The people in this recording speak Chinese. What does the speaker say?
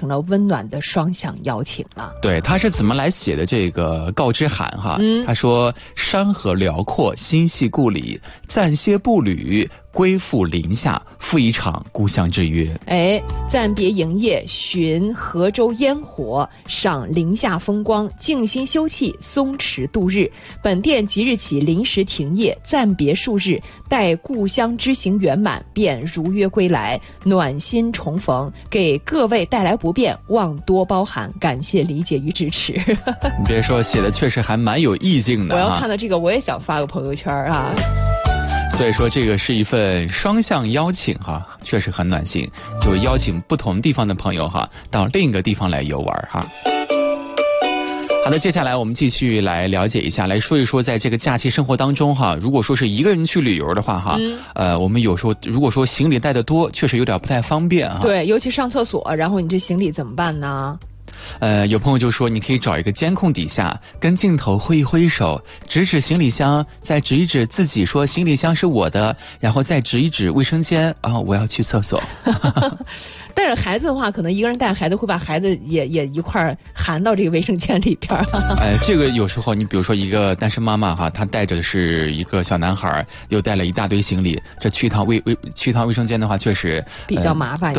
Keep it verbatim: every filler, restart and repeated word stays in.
成了温暖的双向邀请了。 对，他是怎么来写的这个告知函哈？ 嗯， 他说：山河辽阔，心系故里，暂歇步履，归附林下，赴一场故乡之约。 哎，暂别营业，寻河州烟火，赏林下风光，静心休憩，松弛度日。本店即日起临时停业，暂别数日，待故乡之行圆满，便如约归来，暖心重逢，给各位带来不便，望多包涵，感谢理解与支持。 你别说，写的确实还蛮有意境的。 我要看到这个，我也想发个朋友圈啊。 所以说这个是一份双向邀请哈，确实很暖心，就邀请不同地方的朋友哈到另一个地方来游玩哈。好的，接下来我们继续来了解一下，来说一说在这个假期生活当中哈，如果说是一个人去旅游的话哈，嗯、呃，我们有时候如果说行李带的多，确实有点不太方便哈。 对，尤其上厕所，然后你这行李怎么办呢？ 呃，有朋友就说你可以找一个监控底下，跟镜头挥一挥手，指指行李箱，再指一指自己说行李箱是我的，然后再指一指卫生间啊，我要去厕所。 带着孩子的话，可能一个人带孩子会把孩子也也一块儿含到这个卫生间里边。 哎，这个有时候你比如说一个单身妈妈哈，她带着是一个小男孩，又带了一大堆行李，这去一趟卫卫去一趟卫生间的话，确实比较麻烦一